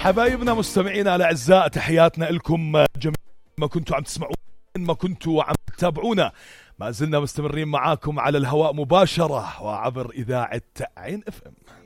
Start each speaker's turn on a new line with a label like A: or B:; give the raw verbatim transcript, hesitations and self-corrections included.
A: حبايبنا مستمعينا الاعزاء، تحياتنا لكم جميعا ما كنتوا عم تسمعونا، ما كنتوا عم تتابعونا. ما زلنا مستمرين معاكم على الهواء مباشرة وعبر إذاعة عين اف ام.